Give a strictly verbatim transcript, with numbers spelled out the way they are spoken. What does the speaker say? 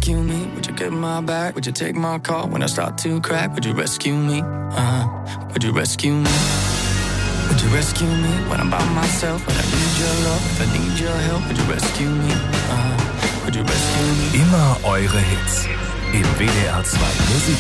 rescue me? Would you get my back? Would you take my call when I start to crack? Would you rescue me? Uh-huh. Would you rescue me? Would you rescue me when I'm by myself? When I need your love, if I need your help, would you rescue me? Uh-huh. Would you rescue me? Immer eure Hits. Im W D R zwei Musik